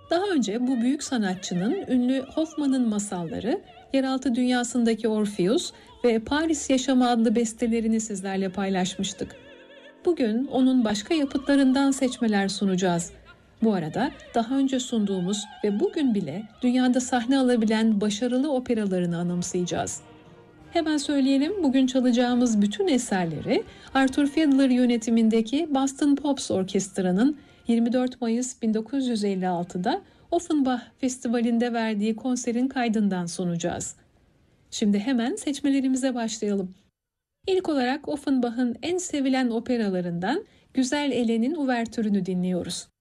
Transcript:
Daha önce bu büyük sanatçının ünlü Hoffmann'ın masalları, Yeraltı Dünyası'ndaki Orpheus ve Paris Yaşamı adlı bestelerini sizlerle paylaşmıştık. Bugün onun başka yapıtlarından seçmeler sunacağız. Bu arada daha önce sunduğumuz ve bugün bile dünyada sahne alabilen başarılı operalarını anımsayacağız. Hemen söyleyelim, bugün çalacağımız bütün eserleri Arthur Fiedler yönetimindeki Boston Pops Orkestra'nın 24 Mayıs 1956'da Offenbach Festivali'nde verdiği konserin kaydından sunacağız. Şimdi hemen seçmelerimize başlayalım. İlk olarak Offenbach'ın en sevilen operalarından Güzel Elen'in uvertürünü dinliyoruz.